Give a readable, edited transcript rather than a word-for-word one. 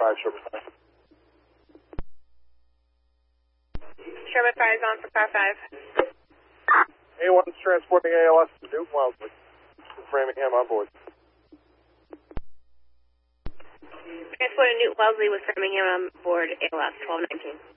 Sherman 5. Sherman 5 is on for car 5. A1's transporting ALS to Newton Wellesley. Framingham on board. Transporting Newton Wellesley with Framingham on board ALS 1219.